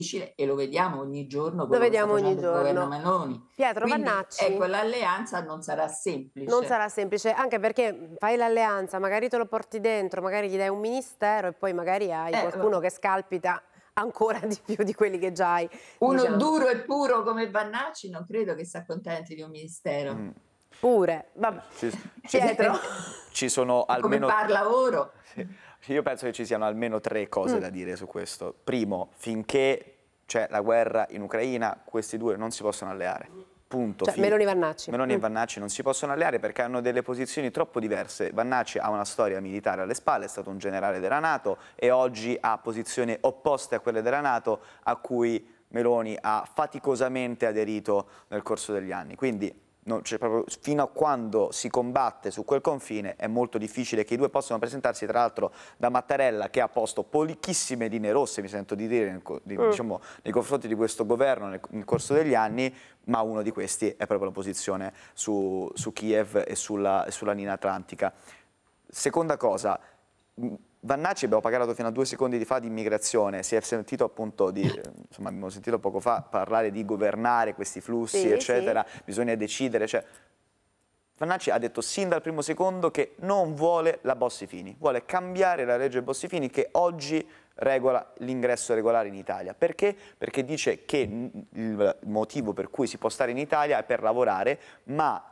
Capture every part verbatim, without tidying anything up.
e lo vediamo ogni giorno Lo quello che sta vediamo ogni facendo il governo giorno. Meloni. Pietro Quindi ecco, Vannacci l'alleanza non sarà non semplice. sarà semplice, anche perché fai l'alleanza, magari te lo porti dentro, magari gli dai un ministero e poi magari hai Eh, qualcuno che scalpita ancora di più di quelli che già hai, uno diciamo. duro e puro come Vannacci non credo che si accontenti di un ministero. Mm. Pure, vabbè. Ci, ci- Pietro. ci sono Come almeno... parla oro. Sì, io penso che ci siano almeno tre cose Mm. da dire su questo. Primo, finché c'è la guerra in Ucraina, questi due non si possono alleare. Punto. Cioè, Fine. Meloni Vannacci. Meloni e Mm. Vannacci non si possono alleare perché hanno delle posizioni troppo diverse. Vannacci ha una storia militare alle spalle, è stato un generale della NATO e oggi ha posizioni opposte a quelle della NATO a cui Meloni ha faticosamente aderito nel corso degli anni. Quindi non c'è proprio, fino a quando si combatte su quel confine è molto difficile che i due possano presentarsi, tra l'altro da Mattarella che ha posto pochissime linee rosse, mi sento di dire, nel, di, Mm. diciamo, nei confronti di questo governo nel, nel corso degli anni, ma uno di questi è proprio la posizione su, su Kiev e sulla, e sulla linea atlantica. Seconda cosa, Vannacci, abbiamo parlato fino a due secondi di fa di immigrazione, si è sentito appunto di, insomma abbiamo sentito poco fa parlare di governare questi flussi, Sì, eccetera, sì. bisogna decidere, cioè Vannacci ha detto sin dal primo secondo che non vuole la Bossi-Fini, vuole cambiare la legge Bossi-Fini che oggi regola l'ingresso regolare in Italia. Perché? Perché dice che il motivo per cui si può stare in Italia è per lavorare, ma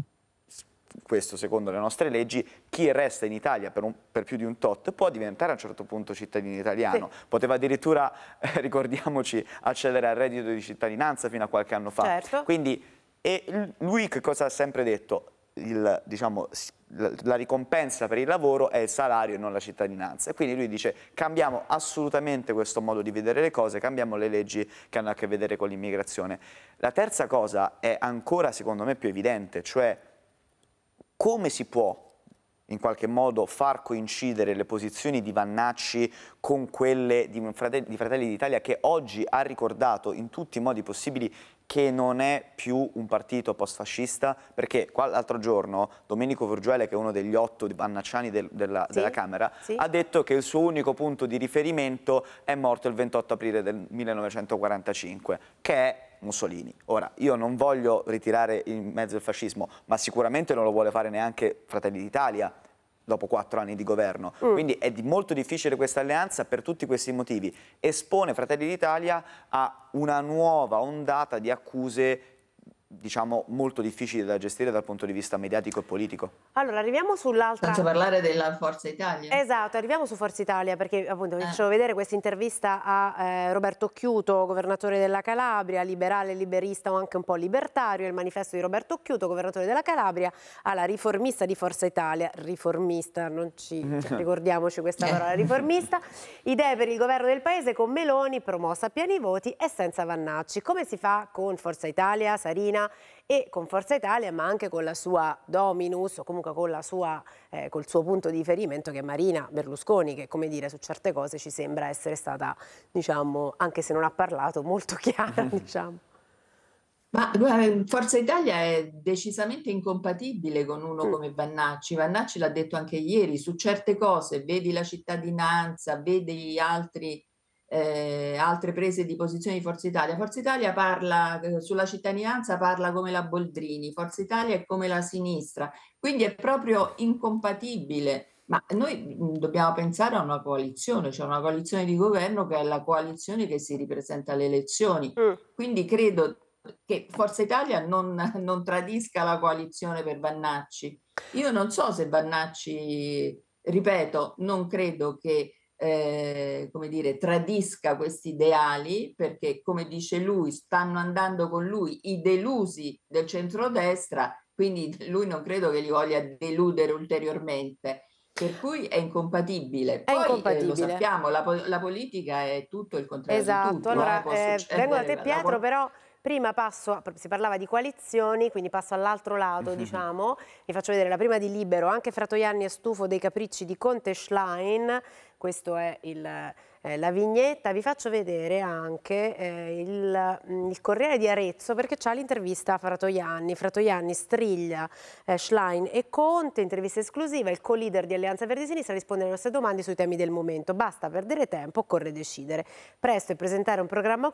questo secondo le nostre leggi, chi resta in Italia per, un, per più di un tot può diventare a un certo punto cittadino italiano. Sì. Poteva addirittura, eh, ricordiamoci, accedere al reddito di cittadinanza fino a qualche anno fa. Certo. Quindi, e lui che cosa ha sempre detto? Il, diciamo, la ricompensa per il lavoro è il salario e non la cittadinanza. E quindi lui dice cambiamo assolutamente questo modo di vedere le cose, cambiamo le leggi che hanno a che vedere con l'immigrazione. La terza cosa è ancora secondo me più evidente, cioè come si può in qualche modo far coincidere le posizioni di Vannacci con quelle di Fratelli, di Fratelli d'Italia, che oggi ha ricordato in tutti i modi possibili che non è più un partito post-fascista, perché l'altro giorno Domenico Forgiuele, che è uno degli otto vannacciani del, della, Sì, della Camera, sì. ha detto che il suo unico punto di riferimento è morto il ventotto aprile del millenovecentoquarantacinque, che è Mussolini. Ora, io non voglio ritirare in mezzo il fascismo, ma sicuramente non lo vuole fare neanche Fratelli d'Italia dopo quattro anni di governo. Mm. Quindi è di molto difficile questa alleanza per tutti questi motivi. Espone Fratelli d'Italia a una nuova ondata di accuse, diciamo, molto difficili da gestire dal punto di vista mediatico e politico. Allora, arriviamo sull'altra... Senza parlare della Forza Italia. Esatto, arriviamo su Forza Italia perché appunto vi Eh. facevo vedere questa intervista a eh, Roberto Occhiuto, governatore della Calabria, liberale, liberista o anche un po' libertario, il manifesto di Roberto Occhiuto, governatore della Calabria, alla riformista di Forza Italia, riformista, non ci cioè, ricordiamoci questa parola, riformista, idee per il governo del paese con Meloni, promossa a pieni voti e senza Vannacci. Come si fa con Forza Italia, Sarina, e con Forza Italia, ma anche con la sua dominus o comunque con la sua, eh, col suo punto di riferimento che è Marina Berlusconi, che come dire su certe cose ci sembra essere stata, diciamo, anche se non ha parlato, molto chiara, diciamo. Ma guarda, Forza Italia è decisamente incompatibile con uno Mm. come Vannacci. Vannacci l'ha detto anche ieri, su certe cose, vedi la cittadinanza, vedi altri, eh, altre prese di posizione di Forza Italia. Forza Italia parla, eh, sulla cittadinanza parla come la Boldrini, Forza Italia è come la sinistra, quindi è proprio incompatibile. Ma noi mh, dobbiamo pensare a una coalizione, cioè una coalizione di governo che è la coalizione che si ripresenta alle elezioni. Mm. Quindi credo che Forza Italia non, non tradisca la coalizione per Vannacci. Io non so se Vannacci, ripeto, non credo che eh, come dire, tradisca questi ideali, perché come dice lui, stanno andando con lui i delusi del centrodestra, quindi lui non credo che li voglia deludere ulteriormente. Per cui è incompatibile. È Poi eh, lo incompatibile. sappiamo, la, la politica è tutto il contrario di Esatto, tutto, eh, allora può eh, vengo da succedere te la, la, Pietro, però Prima passo, si parlava di coalizioni, quindi passo all'altro lato, diciamo. Vi faccio vedere la prima di Libero, anche Fratoianni è stufo dei capricci di Conte Schlein, questo è il, eh, la vignetta. Vi faccio vedere anche eh, il, il Corriere di Arezzo, perché c'ha l'intervista a Fratoianni. Fratoianni striglia eh, Schlein e Conte, intervista esclusiva, il co-leader di Alleanza Verdi Sinistra risponde alle nostre domande sui temi del momento. Basta perdere tempo, occorre decidere. Presto e presentare un programma